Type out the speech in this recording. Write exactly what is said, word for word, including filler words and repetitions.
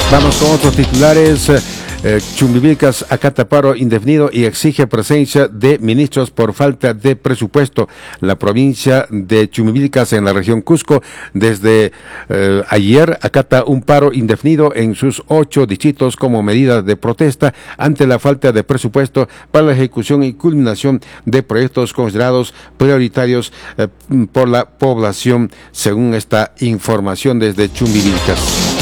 Vamos con otros titulares. Eh, Chumbivilcas acata paro indefinido y exige presencia de ministros por falta de presupuesto. La provincia de Chumbivilcas en la región Cusco desde eh, ayer acata un paro indefinido en sus ocho distritos como medida de protesta ante la falta de presupuesto para la ejecución y culminación de proyectos considerados prioritarios eh, por la población, según esta información desde Chumbivilcas.